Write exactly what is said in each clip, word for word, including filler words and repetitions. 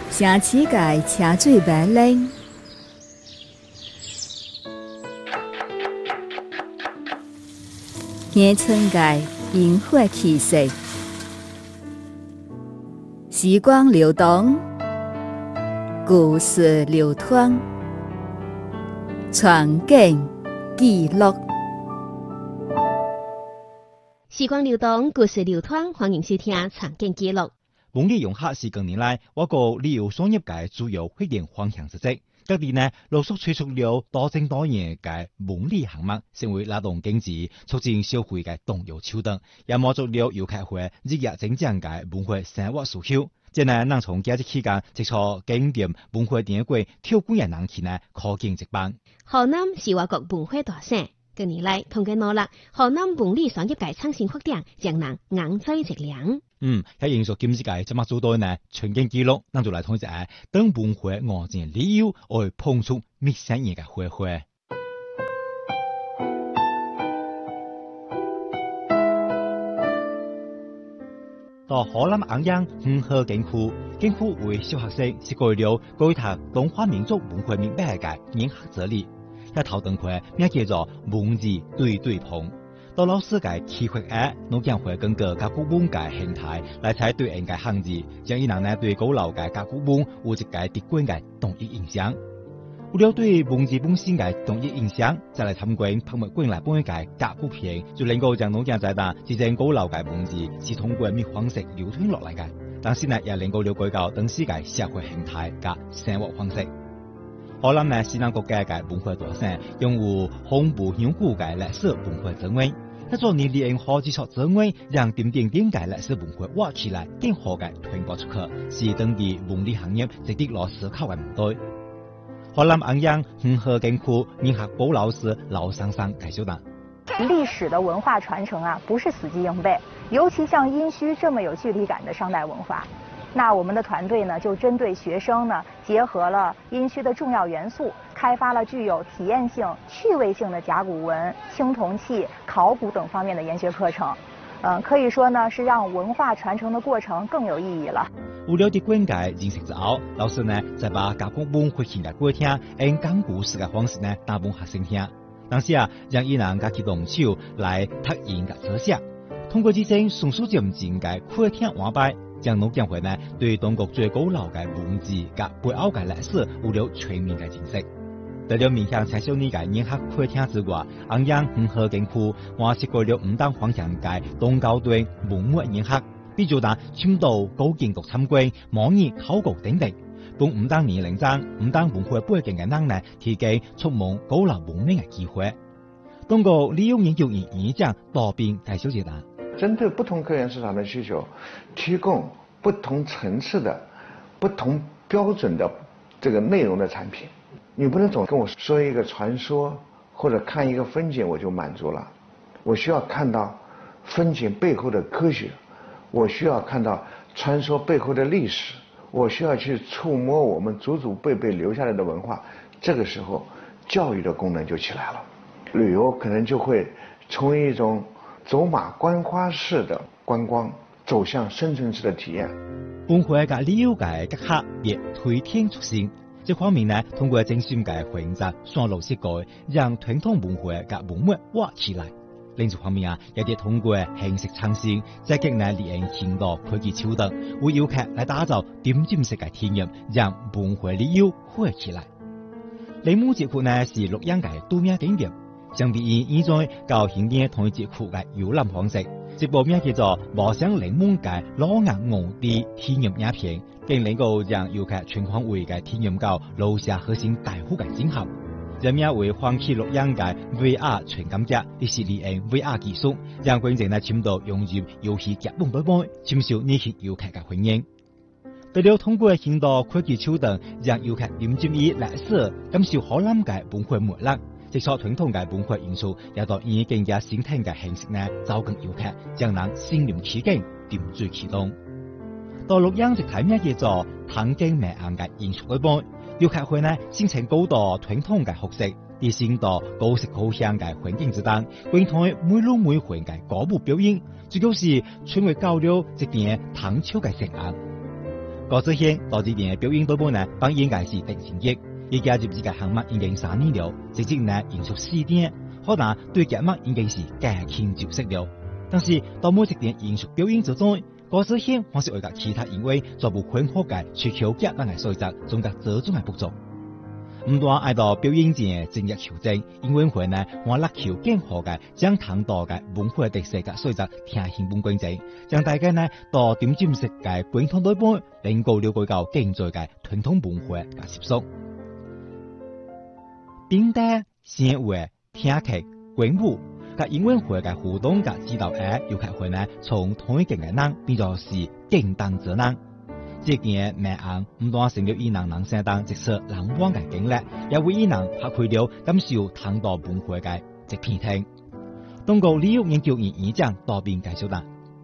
城市界车水马龙，乡村界萤火气息，时光流动，故事流淌，传景记录。 时光流动，故事流淌，欢迎收听《场景记录》。 文旅融合是近年来我国旅游商业界主要发展方向之一。各地呢陆续推出了多种多样嘅文旅项目，成为拉动经济、促进消费嘅重要手段，也满足了游客會日益增長嘅文化生活需求。即係能從假日期間接觸景點文化典故跳觀嘅人氣呢，可見一斑。 河南是我國文化大省。近年來，通過努力，河南文旅商業界創新發展，讓人眼在直亮。 嗯，喺營屬經濟界怎麼做到呢？全景記錄，咱就來睇一下等文化外展旅遊，來碰觸陌生人嘅花花。到河南安陽五河景區，景區為小學生設計了改讀中華民族文化明白嘅研學哲理。一頭燈會名叫做文字對對碰，到老師嘅企劃下，農業會根據甲骨文嘅形態來採對應嘅漢字，將伊人呢對古老嘅甲骨文有一個直觀嘅統一印象。為了對文字本身嘅統一印象，再來參觀博物館來本嘅甲骨片，就能夠將農業在當真正古老嘅文字是通過咩方式流傳落嚟嘅，但是呢也能夠了解到當時嘅社會形態及生活方式。河南呢是咱國家嘅文化大省，擁有豐富悠久嘅歷史文化資源。一座年利用好幾處資源，讓點點點嘅歷史文化挖起來，更好嘅傳播出去，是當地文旅行業值得落思考嘅問題。河南安陽五河景區研學部老師老桑桑介紹道： 歷史的文化傳承啊，不是死記硬背，尤其像殷墟這麼有距離感的商代文化。那我們的團隊呢，就針對學生呢，結合了殷墟的重要元素，開發了具有體驗性、趣味性的甲骨文、青銅器、考古等方面的研學課程。嗯，可以說呢，是讓文化傳承的過程更有意義了。 有了啲觀解認識之後，老師呢再把甲骨文會現嘅過聽，用講故事嘅方式呢，打俾學生聽。當時啊，讓伊人家己動手來讀音嘅寫寫，通過呢種純屬漸進嘅課聽安排。將農業會呢對中國最古老嘅文字及背後嘅歷史有了全面嘅認識。除了面向青少年嘅研學課聽之外，安陽五河景區還設計了五檔方向嘅中高端文物研學，比如打深度高見讀參觀、模擬考古等等，供五檔年齡層、五檔文化背景嘅人呢提供觸摸古老文明嘅機會。通過利用研究與演講多邊介紹解答。 針對不同客源市場的需求，提供不同層次的、不同標準的這個內容的產品。你不能總跟我說一個傳說或者看一個風景我就滿足了，我需要看到風景背後的科學，我需要看到傳說背後的歷史，我需要去觸摸我們祖祖輩輩留下來的文化。這個時候，教育的功能就起來了，旅遊可能就會從一種走馬觀花式的觀光走向深層次的體驗。 文化嘅旅遊界嘅客別推天出現，這方面呢，通過精選嘅選擇線路設計，讓傳統文化嘅文物挖起來。另一方面啊，亦都通過形式創新，積極呢利用現代科技手段，為遊客來打造點點式嘅體驗，讓文化旅遊火起來。鈴木節區呢是洛陽嘅度假景點。相比於以前較現代同一節區嘅遊覽方式，這部名叫做《望鄉檸檬嘅老硬皇帝體驗影片》，更能夠讓遊客全方位嘅體驗到留下核心大幅嘅景象。這名為歡喜洛陽嘅 V R 傳感者，亦是利用 V R 技術，讓觀眾呢深度融入遊戲劇本背背，深受熱血遊客嘅歡迎。除了通過現代科技手段，讓遊客沉浸於歷史，感受河南嘅文化魅力。接觸傳統嘅文化元素，也到以更加先進嘅形式呢，走近遊客，將人身臨其境，點綴其中。到洛陽一睇咩叫做tan景明暗嘅藝術裏邊，遊客會呢先請高度傳統嘅學識，啲先到高色高香嘅環境之中，觀睇每路每環嘅歌舞表演，主要是傳為交流一點唐朝嘅聲音。 高志贤到这边表演队部呢，帮应该是定成绩，而家入这个项目已經三年了，直接呢延續四點，可能對節目已經是駕輕就熟了。但是到每一點延續表演之中，高志贤還是為個其他因為做部很好嘅需求夾硬嘅所以則總較這種嘅不足。唔單愛到表演前正日求證，因為會呢我力求更好嘅將唐代嘅文化特色嘅所以則聽興本觀眾，將大家呢到點尖式嘅觀眾對半，能夠了解到更多嘅傳統文化嘅習俗。並帶先會聽劇觀舞，嘅英文會嘅互動嘅指導誒，要開會呢從同一個嘅人變作是更當之人。這件名案唔單成了以人人生當直說難忘嘅經歷，也為以人發揮了感受唐代文化嘅一片天。東高理由研究員院長多邊介紹道：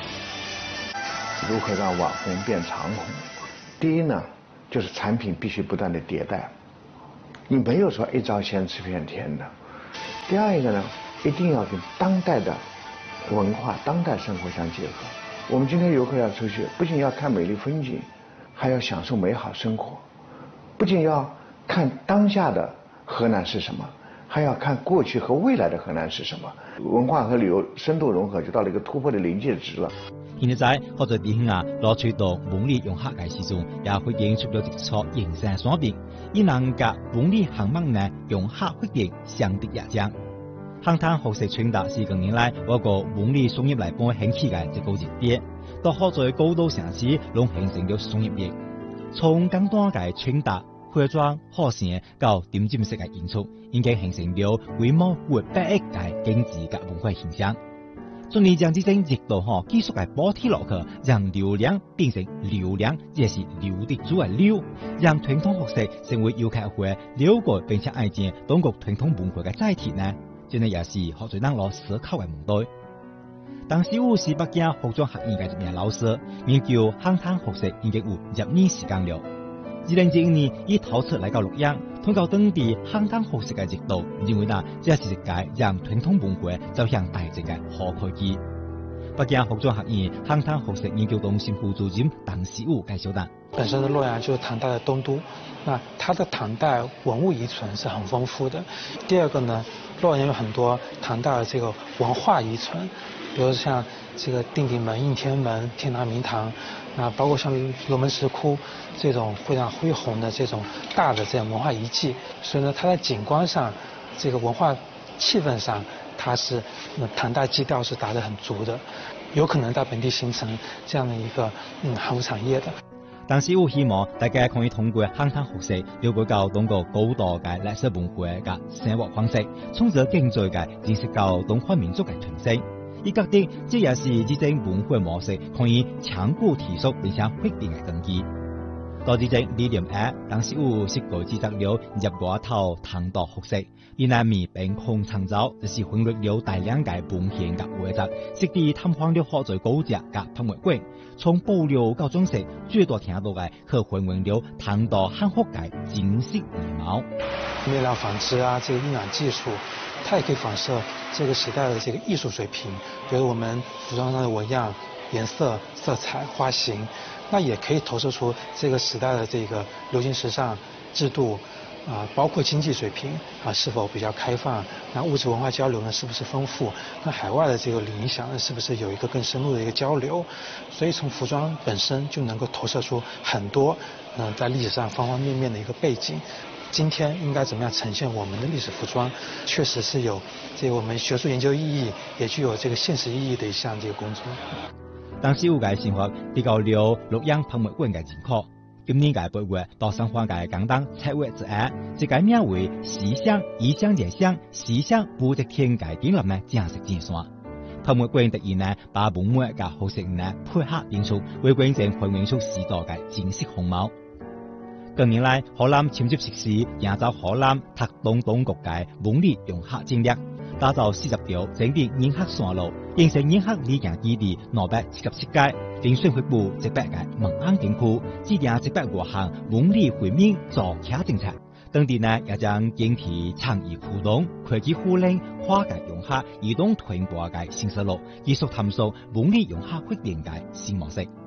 如何讓網紅變長紅？第一呢，就是產品必須不斷的迭代，你沒有說一招鮮吃遍天的。第二一個呢，一定要跟當代的文化、當代生活相結合。我們今天遊客要出去，不僅要看美麗風景，還要享受美好生活，不僅要看當下的河南是什麼，還要看過去和未來的河南是什麼。文化和旅遊深度融合，就到了一個突破的臨界值了。 現在好在地形啊，攞出到文理融合嘅時鐘，也會演出咗一撮形成雙邊，以能嘅文理項目呢融合決定相得益彰。航灘學食傳達是近年來我個文理商業嚟幫興起嘅一個熱點，到好在高度城市攏形成咗商業業。從簡單嘅傳達、化妝、學聲到點尖式嘅演出，已經形成咗規模過百億嘅經濟嘅文化現象。盡力將這種熱度嗬繼續嘅補貼落去，讓流量變成流量，這是流的主嘅流，讓傳統學食成為遊客會了解並且愛見中國傳統文化嘅載體呢？真係也是學最能攞思考嘅問題。當時我是北京服裝學院嘅一名老師，研究航灘學食已經有十年時間了。二零一一年以頭次來到洛陽，通過當地航灘學食嘅熱度，認為呢這是一個讓傳統文化走向大眾嘅好契機。北京服裝學院航灘學食研究中心副主任鄧時武介紹道： 本身的洛陽就是唐代的東都，那它的唐代文物遺存是很豐富的。第二個呢，洛陽有很多唐代的這個文化遺存，比如像這個定鼎門、應天門、天堂明堂，啊，包括像龍門石窟這種非常恢宏的這種大的這種文化遺跡，所以呢，它在景觀上、這個文化氣氛上，它是唐代基調是打得很足的，有可能在本地形成這樣的一個嗯航空產業的。 但是我希望大家可以通過航灘學食，了解到中國高度嘅歷史文化嘅生活方式，從而更多嘅認識到東漢民族嘅傳承。而覺得這也是這種文化模式可以長久持續並且確定嘅根基。到這種理念下，當時我是改制作了入過頭唐代學食，而南面並空創造，就是混入了大量嘅文獻嘅畫質，實地探訪了好在高質嘅博物館，從保留到裝飾，最多聽到嘅可還原了唐代漢學嘅景色面貌。 面料紡織啊，這個印染技術，它也可以反射這個時代的這個藝術水平，比如我們服裝上的紋樣、顏色、色彩、花型，那也可以投射出這個時代的這個流行時尚、制度啊，包括經濟水平啊是否比較開放，那物質文化交流呢是不是豐富，那海外的這個影響呢是不是有一個更深入的一個交流，所以從服裝本身就能夠投射出很多嗯在歷史上方方面面的一個背景。今天應該怎麼樣呈現我們的歷史服裝，確實是有這個我們學術研究意義，也具有這個現實意義的一項這個工作。 當時有嘅生活比較了洛陽博物館嘅認可，今年嘅八月到上海嘅廣東七月之下，這個名為西廂異鄉夜廂西廂武則天嘅展覽呢正式展線。博物館特意呢把文物嘅學識呢配合演出，為觀眾還原出時代嘅真實風貌。近年來，河南銜接實施營造河南特東東國嘅文理融合戰略，打造四十條整備沿河線路，形成沿河旅遊基地二百七十七街，並宣發布直北嘅文安景區，制定直北外行文理會面造車政策。當地呢也將建設創意互動、科技互聯、跨界融合、移動傳播嘅新思路，繼續探索文理融合發展嘅新模式。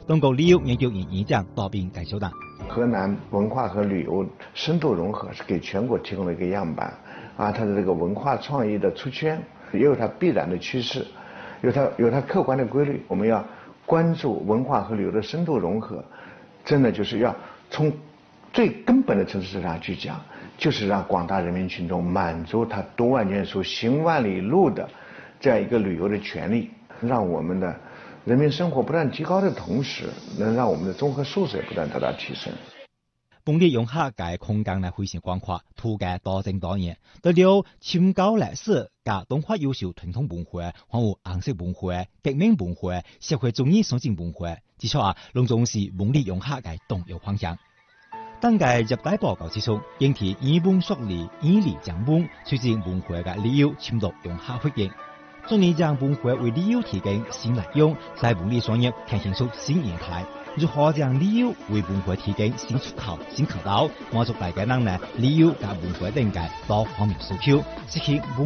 中国旅游研究院院长刀兵介绍道。 河南文化和旅游深度融合是给全国提供了一个样板啊，它的这个文化创意的出圈也有它必然的趋势，有它有它客观的规律。我们要关注文化和旅游的深度融合，真的就是要从最根本的层次上去讲，就是让广大人民群众满足他读万卷书行万里路的这样一个旅游的权利，让我们的人民生活不断提高的同时，能让我们的综合素质也不断得到提升。 本地游客嘅空間呢非常廣闊，途嘅多姿多樣，除了深究歷史嘅東華優秀傳統文化，還有顏色文化、革命文化、社會主義上進文化，至少啊，攏總是本地遊客嘅重要方向。當屆入大報告之中，應提以文塑理、以理講文，促進文化嘅旅遊深入遊客回應。昨年將文化為旅遊提供新內容，在本地商業呈現出新業態。如何將旅遊為文化提供新出口、新渠道，滿足大家人呢旅遊及文化等嘅多方面訴求，實現文